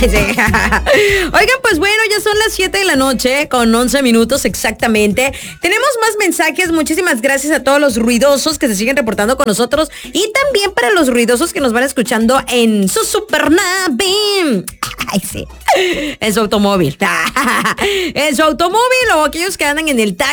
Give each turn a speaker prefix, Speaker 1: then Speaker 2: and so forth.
Speaker 1: Ay, sí. Oigan, pues bueno, ya son las 7 de la noche con 11 minutos exactamente. Tenemos más mensajes. Muchísimas gracias a todos los ruidosos que se siguen reportando con nosotros y también para los ruidosos que nos van escuchando en su supernave. Ay, sí. En su automóvil. En su automóvil o aquellos que andan en el taxi.